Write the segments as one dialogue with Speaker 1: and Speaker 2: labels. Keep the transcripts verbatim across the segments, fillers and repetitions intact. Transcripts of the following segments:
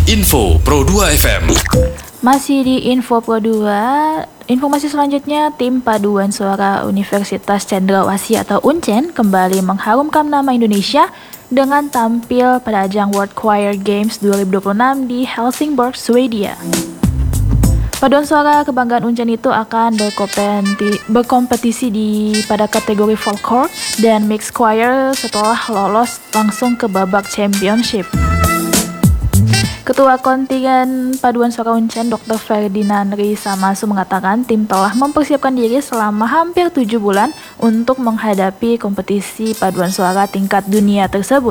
Speaker 1: Info Pro dua F M.
Speaker 2: Masih di Info Pro dua, informasi selanjutnya, tim paduan suara Universitas Cendrawasih atau Uncen kembali mengharumkan nama Indonesia dengan tampil pada ajang World Choir Games dua ribu dua puluh enam di Helsingborg, Swedia. Paduan suara kebanggaan Uncen itu akan berkompetisi, berkompetisi di pada kategori folklore dan mixed choir setelah lolos langsung ke babak championship. Ketua Kontingen Paduan Suara Uncen, doktor Ferdinand Risamasu mengatakan tim telah mempersiapkan diri selama hampir tujuh bulan untuk menghadapi kompetisi paduan suara tingkat dunia tersebut.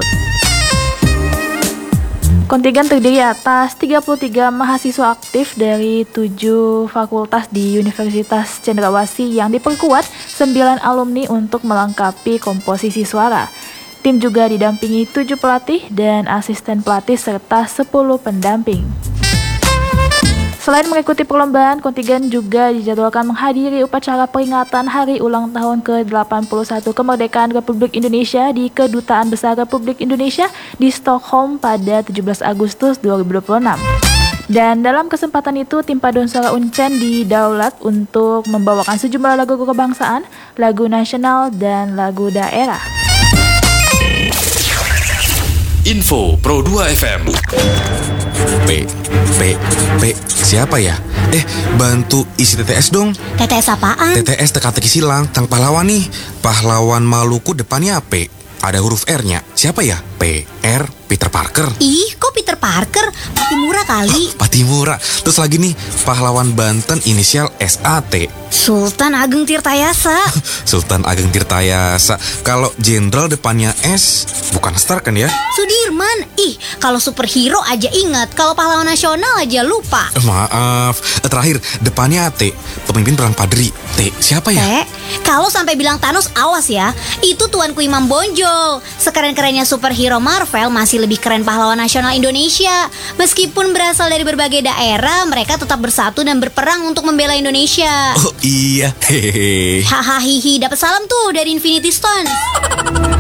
Speaker 2: Kontingen terdiri atas tiga puluh tiga mahasiswa aktif dari tujuh fakultas di Universitas Cendrawasih yang diperkuat sembilan alumni untuk melengkapi komposisi suara. Tim juga didampingi tujuh pelatih dan asisten pelatih serta sepuluh pendamping. Selain mengikuti perlombaan, kontingen juga dijadwalkan menghadiri upacara peringatan Hari Ulang Tahun ke delapan puluh satu Kemerdekaan Republik Indonesia di Kedutaan Besar Republik Indonesia di Stockholm pada tujuh belas Agustus dua ribu dua puluh enam. Dan dalam kesempatan itu, tim paduan suara Uncen didaulat untuk membawakan sejumlah lagu kebangsaan, lagu nasional, dan lagu daerah.
Speaker 1: Info Pro dua F M.
Speaker 3: P, P, P, siapa ya? Eh, bantu isi T T S dong.
Speaker 4: T T S apaan?
Speaker 3: T T S teka-teki silang, tentang pahlawan nih. Pahlawan Maluku depannya P. Ada huruf R-nya. Siapa ya? P, R, Peter Parker.
Speaker 4: Ih, kok Peter Parker? Patimura kali.
Speaker 3: Patimura. Terus lagi nih, pahlawan Banten inisial S A T.
Speaker 4: Sultan Ageng Tirtayasa.
Speaker 3: Sultan Ageng Tirtayasa. Kalau jenderal depannya S, bukan Star kan ya?
Speaker 4: Sudirman. Ih, kalau superhero aja ingat, kalau pahlawan nasional aja lupa.
Speaker 3: Maaf. Terakhir, depannya T. Pemimpin perang Padri. T, siapa ya?
Speaker 4: T. Kalau sampai bilang Thanos, awas ya. Itu Tuanku Imam Bonjol. Sekeren-kerennya superhero Marvel, masih lebih keren pahlawan nasional Indonesia. Meskipun berasal dari berbagai daerah, mereka tetap bersatu dan berperang untuk membela Indonesia.
Speaker 3: Oh iya. Hehehe.
Speaker 4: Hahaha, dapat salam tuh dari Infinity Stone.